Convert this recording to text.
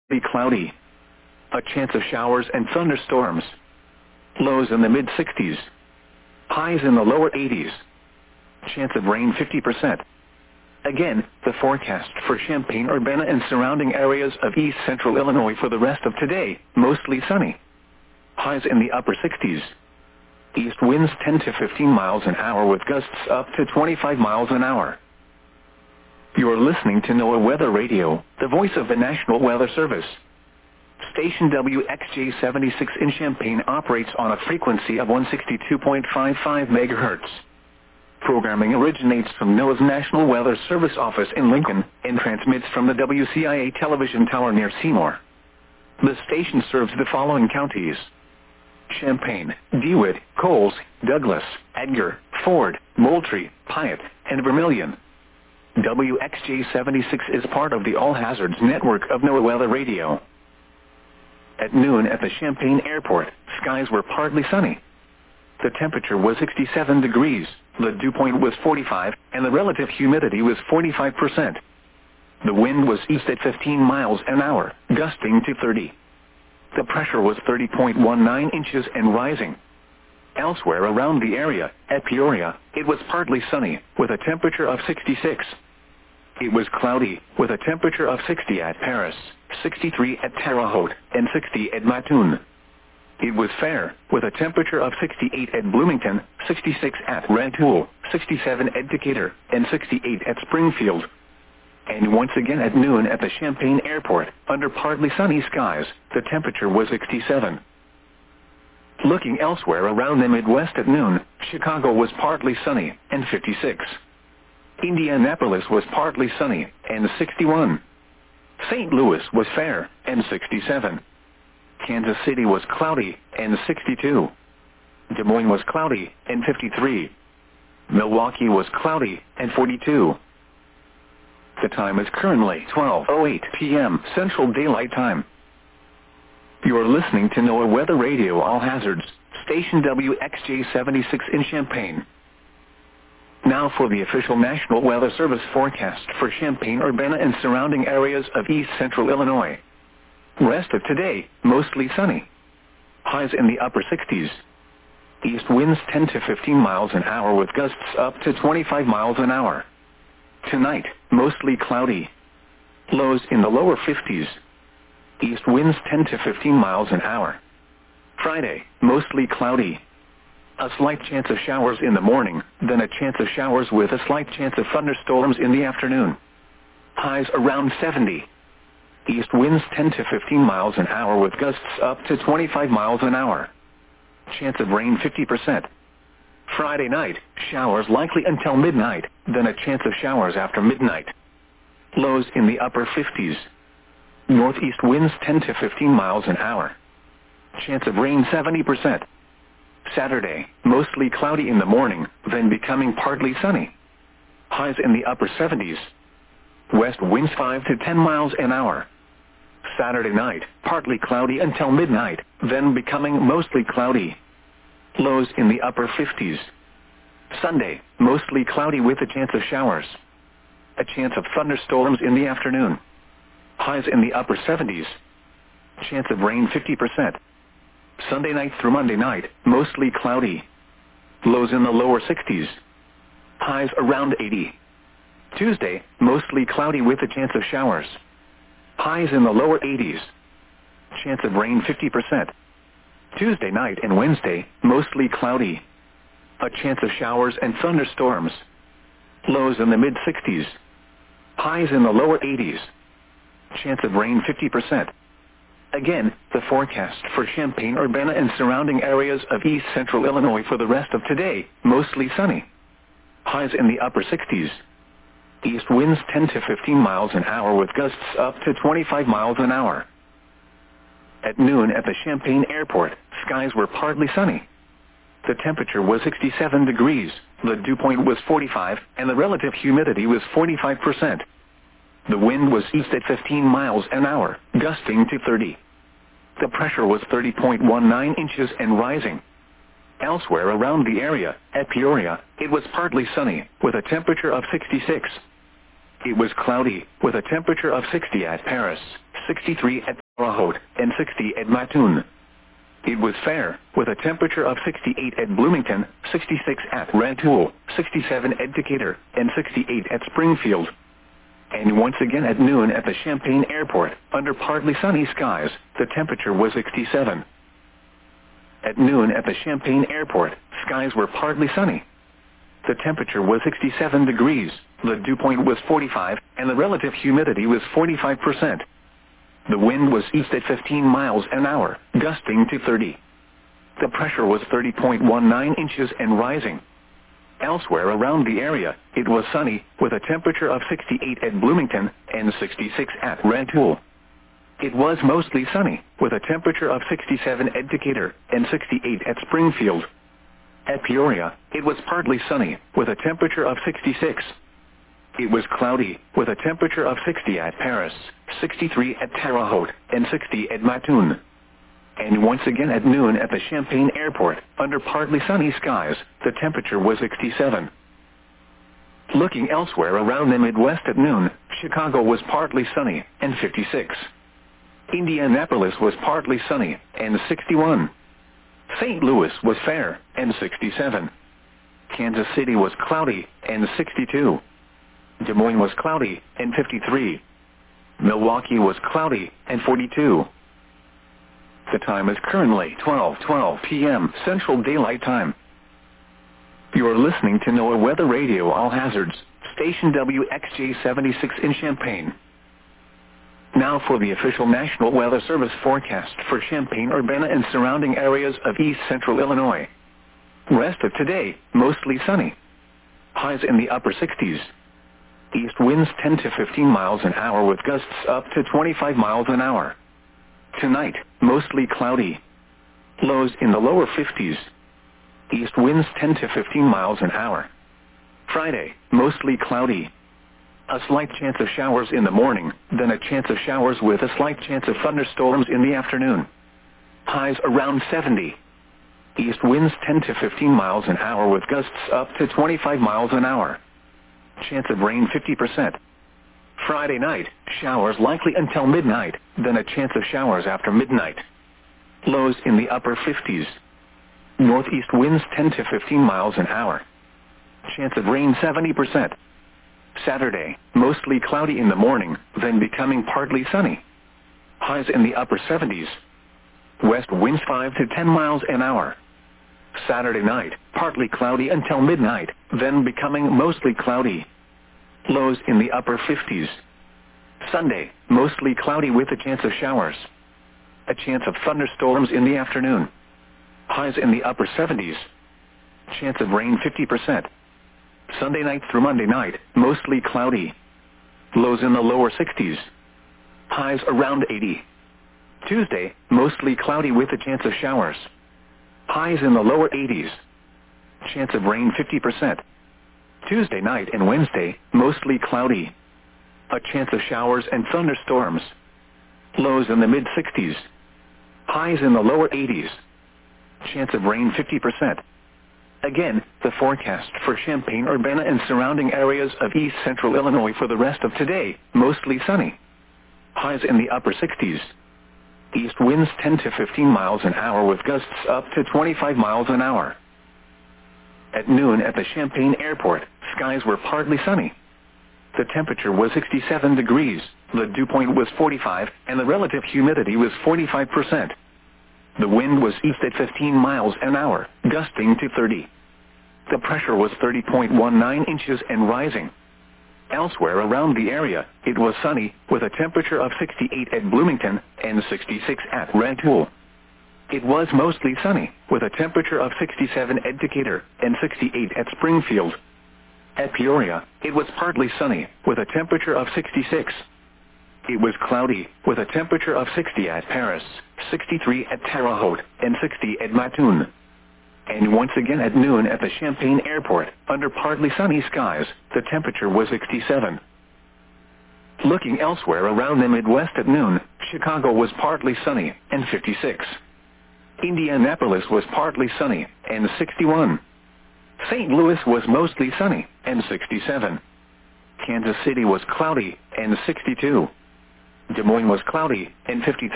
Be cloudy. A chance of showers and thunderstorms. Lows in the mid-60s. Highs in the lower 80s. Chance of rain 50%. Again, the forecast for Champaign-Urbana and surrounding areas of east central Illinois for the rest of today, mostly sunny. Highs in the upper 60s. East winds 10 to 15 miles an hour with gusts up to 25 miles an hour. You are listening to NOAA Weather Radio, the voice of the National Weather Service. Station WXJ-76 in Champaign operates on a frequency of 162.55 MHz. Programming originates from NOAA's National Weather Service office in Lincoln and transmits from the WCIA television tower near Seymour. The station serves the following counties: Champaign, DeWitt, Coles, Douglas, Edgar, Ford, Moultrie, Piatt, and Vermilion. WXJ-76 is part of the All Hazards network of NOAA Weather Radio. At noon at the Champaign Airport, skies were partly sunny. The temperature was 67 degrees, the dew point was 45, and the relative humidity was 45%. The wind was east at 15 miles an hour, gusting to 30. The pressure was 30.19 inches and rising. Elsewhere around the area, at Peoria, it was partly sunny, with a temperature of 66. It was cloudy, with a temperature of 60 at Paris, 63 at Terre Haute, and 60 at Mattoon. It was fair, with a temperature of 68 at Bloomington, 66 at Rantoul, 67 at Decatur, and 68 at Springfield. And once again at noon at the Champaign Airport, under partly sunny skies, the temperature was 67. Looking elsewhere around the Midwest at noon, Chicago was partly sunny, and 56. Indianapolis was partly sunny, and 61. St. Louis was fair, and 67. Kansas City was cloudy, and 62. Des Moines was cloudy, and 53. Milwaukee was cloudy, and 42. The time is currently 12:08 p.m. Central Daylight Time. You are listening to NOAA Weather Radio All Hazards, station WXJ-76 in Champaign. Now for the official National Weather Service forecast for Champaign-Urbana and surrounding areas of east central Illinois. Rest of today, mostly sunny. Highs in the upper 60s. East winds 10 to 15 miles an hour with gusts up to 25 miles an hour. Tonight, mostly cloudy. Lows in the lower 50s. East winds 10 to 15 miles an hour. Friday, mostly cloudy. A slight chance of showers in the morning, then a chance of showers with a slight chance of thunderstorms in the afternoon. Highs around 70. East winds 10 to 15 miles an hour with gusts up to 25 miles an hour. Chance of rain 50%. Friday night, showers likely until midnight, then a chance of showers after midnight. Lows in the upper 50s. Northeast winds 10 to 15 miles an hour. Chance of rain 70%. Saturday, mostly cloudy in the morning, then becoming partly sunny. Highs in the upper 70s. West winds 5 to 10 miles an hour. Saturday night, partly cloudy until midnight, then becoming mostly cloudy. Lows in the upper 50s. Sunday, mostly cloudy with a chance of showers. A chance of thunderstorms in the afternoon. Highs in the upper 70s. Chance of rain 50%. Sunday night through Monday night, mostly cloudy. Lows in the lower 60s. Highs around 80. Tuesday, mostly cloudy with a chance of showers. Highs in the lower 80s. Chance of rain 50%. Tuesday night and Wednesday, mostly cloudy. A chance of showers and thunderstorms. Lows in the mid-60s. Highs in the lower 80s. Chance of rain 50%. Again, the forecast for Champaign-Urbana and surrounding areas of east central Illinois for the rest of today, mostly sunny. Highs in the upper 60s. East winds 10 to 15 miles an hour with gusts up to 25 miles an hour. At noon at the Champaign Airport, skies were partly sunny. The temperature was 67 degrees, the dew point was 45, and the relative humidity was 45%. The wind was east at 15 miles an hour, gusting to 30. The pressure was 30.19 inches and rising. Elsewhere around the area, at Peoria, it was partly sunny, with a temperature of 66. It was cloudy, with a temperature of 60 at Paris, 63 at Terre Haute, and 60 at Mattoon. It was fair, with a temperature of 68 at Bloomington, 66 at Rantoul, 67 at Decatur, and 68 at Springfield. And once again at noon at the Champaign Airport, under partly sunny skies, the temperature was 67. At noon at the Champaign Airport, skies were partly sunny. The temperature was 67 degrees, the dew point was 45, and the relative humidity was 45%. The wind was east at 15 miles an hour, gusting to 30. The pressure was 30.19 inches and rising. Elsewhere around the area, it was sunny, with a temperature of 68 at Bloomington and 66 at Rantoul. It was mostly sunny, with a temperature of 67 at Decatur and 68 at Springfield. At Peoria, it was partly sunny, with a temperature of 66. It was cloudy, with a temperature of 60 at Paris, 63 at Terre Haute, and 60 at Mattoon. And once again at noon at the Champaign Airport, under partly sunny skies, the temperature was 67. Looking elsewhere around the Midwest at noon, Chicago was partly sunny, and 56. Indianapolis was partly sunny, and 61. St. Louis was fair, and 67. Kansas City was cloudy, and 62. Des Moines was cloudy, and 53. Milwaukee was cloudy, and 42. The time is currently 12:12 p.m. Central Daylight Time. You are listening to NOAA Weather Radio All Hazards, station WXJ-76 in Champaign. Now for the official National Weather Service forecast for Champaign-Urbana and surrounding areas of east central Illinois. Rest of today, mostly sunny. Highs in the upper 60s. East winds 10 to 15 miles an hour with gusts up to 25 miles an hour. Tonight, mostly cloudy. Lows in the lower 50s. East winds 10 to 15 miles an hour. Friday, mostly cloudy. A slight chance of showers in the morning, then a chance of showers with a slight chance of thunderstorms in the afternoon. Highs around 70. East winds 10 to 15 miles an hour with gusts up to 25 miles an hour. Chance of rain 50%. Friday night, showers likely until midnight, then a chance of showers after midnight. Lows in the upper 50s. Northeast winds 10 to 15 miles an hour. Chance of rain 70%. Saturday, mostly cloudy in the morning, then becoming partly sunny. Highs in the upper 70s. West winds 5 to 10 miles an hour. Saturday night, partly cloudy until midnight, then becoming mostly cloudy. Lows in the upper 50s. Sunday, mostly cloudy with a chance of showers. A chance of thunderstorms in the afternoon. Highs in the upper 70s. Chance of rain 50%. Sunday night through Monday night, mostly cloudy. Lows in the lower 60s. Highs around 80. Tuesday, mostly cloudy with a chance of showers. Highs in the lower 80s. Chance of rain 50%. Tuesday night and Wednesday, mostly cloudy. A chance of showers and thunderstorms. Lows in the mid-60s. Highs in the lower 80s. Chance of rain 50%. Again, the forecast for Champaign-Urbana and surrounding areas of east central Illinois for the rest of today, mostly sunny. Highs in the upper 60s. East winds 10 to 15 miles an hour with gusts up to 25 miles an hour. At noon at the Champaign Airport, skies were partly sunny. The temperature was 67 degrees, the dew point was 45, and the relative humidity was 45%. The wind was east at 15 miles an hour, gusting to 30. The pressure was 30.19 inches and rising. Elsewhere around the area, it was sunny, with a temperature of 68 at Bloomington and 66 at Rantoul. It was mostly sunny, with a temperature of 67 at Decatur and 68 at Springfield. At Peoria, it was partly sunny, with a temperature of 66. It was cloudy, with a temperature of 60 at Paris, 63 at Terre Haute, and 60 at Mattoon. And once again at noon at the Champaign Airport, under partly sunny skies, the temperature was 67. Looking elsewhere around the Midwest at noon, Chicago was partly sunny, and 56. Indianapolis was partly sunny, and 61. St. Louis was mostly sunny, and 67. Kansas City was cloudy, and 62. Des Moines was cloudy and 53.